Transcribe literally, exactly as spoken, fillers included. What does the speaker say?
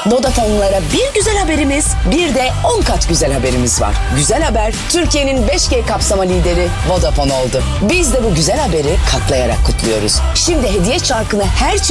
Vodafone'lara bir güzel haberimiz, bir de on kat güzel haberimiz var. Güzel haber, Türkiye'nin beş G kapsama lideri Vodafone oldu. Biz de bu güzel haberi katlayarak kutluyoruz. Şimdi hediye çarkını her